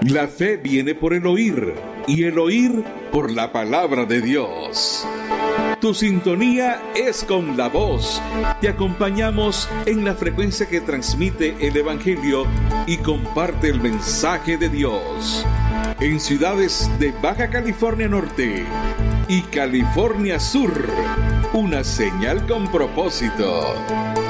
La fe viene por el oír, y el oír por la palabra de Dios. Tu sintonía es con la voz. Te acompañamos en la frecuencia que transmite el Evangelio y comparte el mensaje de Dios. En ciudades de Baja California Norte y California Sur, una señal con propósito.